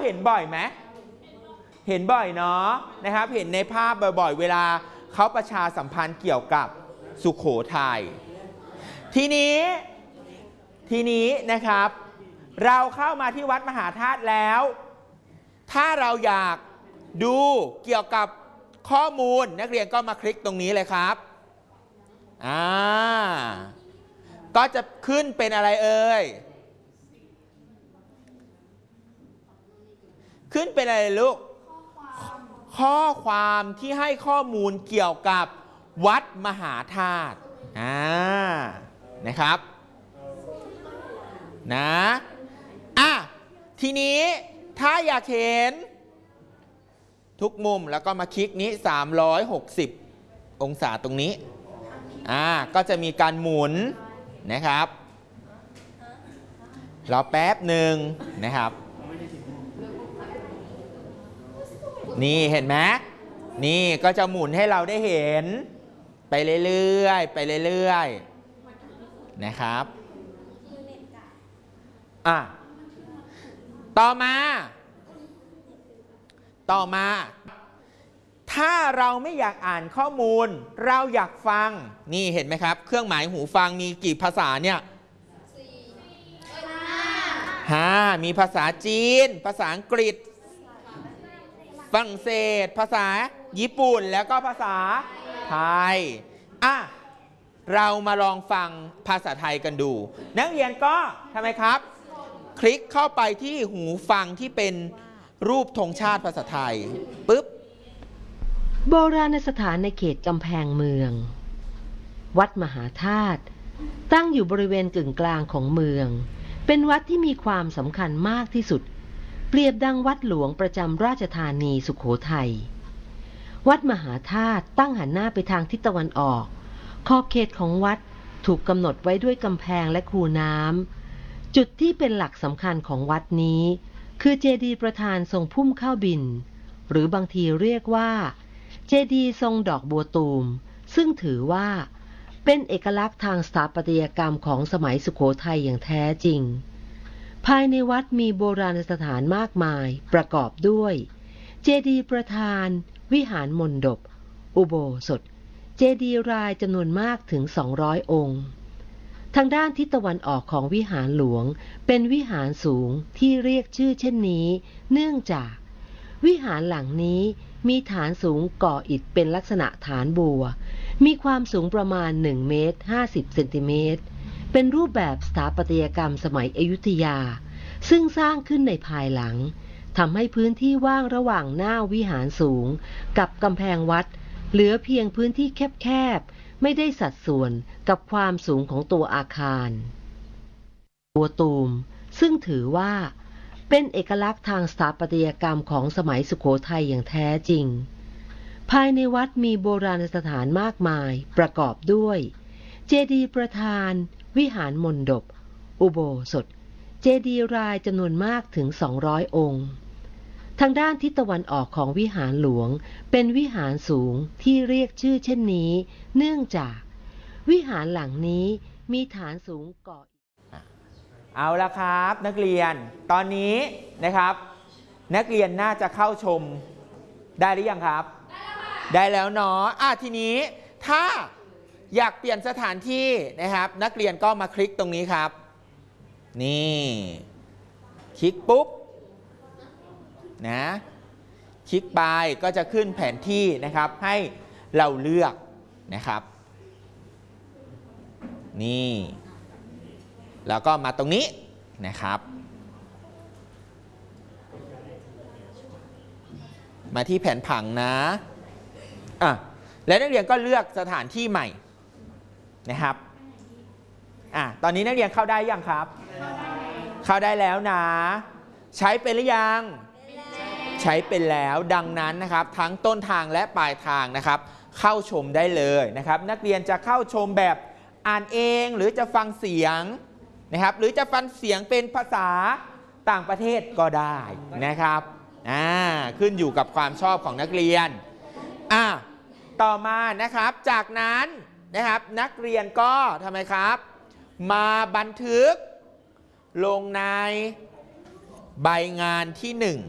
เห็นบ่อยไหมเห็นบ่อยเนาะนะครับเห็นในภาพบ่อยๆเวลาเขาประชาสัมพันธ์เกี่ยวกับสุโขทัยทีนี้นะครับเราเข้ามาที่วัดมหาธาตุแล้วถ้าเราอยากดูเกี่ยวกับข้อมูลนักเรียนก็มาคลิกตรงนี้เลยครับก็จะขึ้นเป็นอะไรเอ่ยขึ้นเป็นอะไรลูกข้อความที่ให้ข้อมูลเกี่ยวกับวัดมหาธาตุนะครับนะทีนี้ถ้าอยากเห็นทุกมุมแล้วก็มาคลิกนี้360องศาตรงนี้ก็จะมีการหมุนนะครับรอแป๊บหนึ่งนะครับนี่เห็นไหมนี่ก็จะหมุนให้เราได้เห็นไปเรื่อยๆไปเรื่อยๆนะครับต่อมาถ้าเราไม่อยากอ่านข้อมูลเราอยากฟังนี่เห็นไหมครับเครื่องหมายหูฟังมีกี่ภาษาเนี่ยมีภาษาจีนภาษาอังกฤษฝรั่งเศสภาษาญี่ปุ่นแล้วก็ภาษาไทยเรามาลองฟังภาษาไทยกันดูนักเรียนก็ทำไมครับคลิกเข้าไปที่หูฟังที่เป็นรูปธงชาติภาษาไทยปุ๊บโบราณสถานในเขตกำแพงเมืองวัดมหาธาตุตั้งอยู่บริเวณกึ่งกลางของเมืองเป็นวัดที่มีความสำคัญมากที่สุดเปรียบดังวัดหลวงประจำราชธานีสุโขทัยวัดมหาธาตุตั้งหันหน้าไปทางทิศตะวันออกขอบเขตของวัดถูกกำหนดไว้ด้วยกำแพงและคูน้ำจุดที่เป็นหลักสำคัญของวัดนี้คือเจดีย์ประธานทรงพุ่มข้าวบินหรือบางทีเรียกว่าเจดีย์ทรงดอกบัวตูมซึ่งถือว่าเป็นเอกลักษณ์ทางสถาปัตยกรรมของสมัยสุโขทัยอย่างแท้จริงภายในวัดมีโบราณสถานมากมายประกอบด้วยเจดีย์ประธานวิหารมณฑปอุโบสถเจดีย์รายจำนวนมากถึง200องค์ทางด้านทิศตะวันออกของวิหารหลวงเป็นวิหารสูงที่เรียกชื่อเช่นนี้เนื่องจากวิหารหลังนี้มีฐานสูงก่ออิฐเป็นลักษณะฐานบัวมีความสูงประมาณ1 เมตร 50 เซนติเมตรเป็นรูปแบบสถาปัตยกรรมสมัยอยุธยาซึ่งสร้างขึ้นในภายหลังทำให้พื้นที่ว่างระหว่างหน้าวิหารสูงกับกำแพงวัดเหลือเพียงพื้นที่แคบๆไม่ได้สัดส่วนกับความสูงของตัวอาคารบัวตูมซึ่งถือว่าเป็นเอกลักษณ์ทางสถาปัตยกรรมของสมัยสุโขทัยอย่างแท้จริงภายในวัดมีโบราณสถานมากมายประกอบด้วยเจดีย์ประธานวิหารมณฑปอุโบสถเจดีย์รายจำนวนมากถึง200องค์ทางด้านทิศตะวันออกของวิหารหลวงเป็นวิหารสูงที่เรียกชื่อเช่นนี้เนื่องจากวิหารหลังนี้มีฐานสูงก่อเอาละครับนักเรียนตอนนี้นะครับนักเรียนน่าจะเข้าชมได้หรือยังครับได้แล้วเนาะทีนี้ถ้าอยากเปลี่ยนสถานที่นะครับนักเรียนก็มาคลิกตรงนี้ครับนี่คลิกปุ๊บนะคลิกไปก็จะขึ้นแผนที่นะครับให้เราเลือกนะครับนี่แล้วก็มาตรงนี้นะครับมาที่แผนผังนะแล้วนักเรียนก็เลือกสถานที่ใหม่นะครับตอนนี้นักเรียนเข้าได้ยังครับเข้าได้แล้วนะใช้เป็นหรือยังใช้เป็นแล้วดังนั้นนะครับทั้งต้นทางและปลายทางนะครับเข้าชมได้เลยนะครับนักเรียนจะเข้าชมแบบอ่านเองหรือจะฟังเสียงนะครับหรือจะฟังเสียงเป็นภาษาต่างประเทศก็ได้นะครับขึ้นอยู่กับความชอบของนักเรียนต่อมานะครับจากนั้นนะครับนักเรียนก็ทำไมครับมาบันทึกลงในใบงานที่1